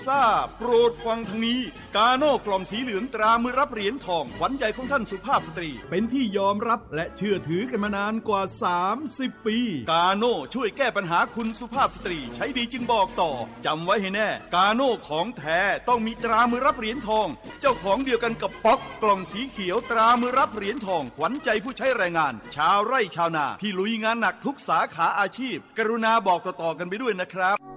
ทราบโปรดฟังทางนี้กาโน่กล่องสีเหลืองตรามือรับเหรียญทองขวัญใจของท่านสุภาพสตรีเป็นที่ยอมรับและเชื่อถือกันมานานกว่า30 ปีกาโน่ช่วยแก้ปัญหาคุณสุภาพสตรีใช้ดีจึงบอกต่อจำไว้ให้แน่กาโน่ของแท้ต้องมีตรามือรับเหรียญทองเจ้าของเดียวกันกับป๊อกกล่องสีเขียวตรามือรับเหรียญทองขวัญใจผู้ใช้แรงงานชาวไร่ชาวนาที่ลุยงานหนักทุกสาขาอาชีพกรุณาบอกต่อๆกันไปด้วยนะครับ